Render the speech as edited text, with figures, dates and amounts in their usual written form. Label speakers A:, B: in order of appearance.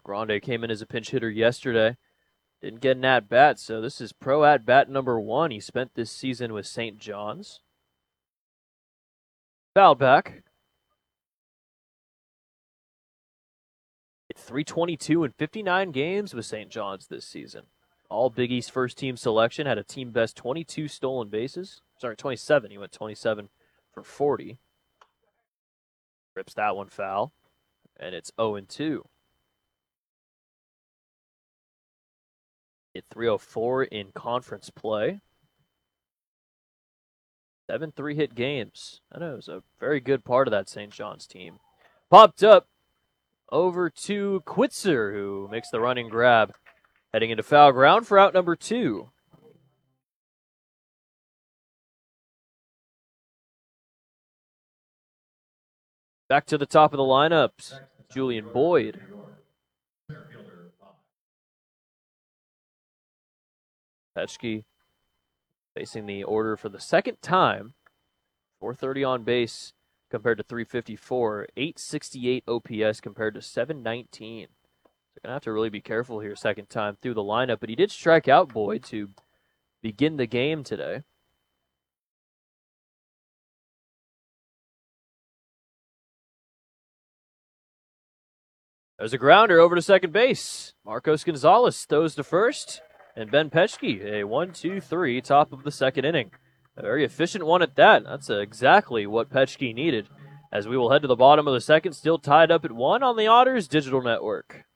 A: Grande came in as a pinch hitter yesterday. Didn't get an at-bat, so this is pro at-bat number 1 he spent this season with St. John's. Fouled back. Hit .322 in 59 games with St. John's this season. All Big East first-team selection, had a team-best 22 stolen bases. Sorry, 27. He went 27 for 40. Rips that one foul, and it's 0-2. Hit .304 in conference play. 7 3-hit games. I know it was a very good part of that St. John's team. Popped up over to Quitzer, who makes the running grab. Heading into foul ground for out number 2. Back to the top of the lineups, Julian Boyd. Petschke facing the order for the second time. 430 on base compared to 354. 868 OPS compared to 719. So going to have to really be careful here second time through the lineup. But he did strike out Boyd to begin the game today. There's a grounder over to second base. Marcos Gonzalez throws to first. And Ben Petschke, a 1-2-3 top of the second inning. A very efficient one at that. That's exactly what Petschke needed. As we will head to the bottom of the second, still tied up at 1 on the Otters Digital Network.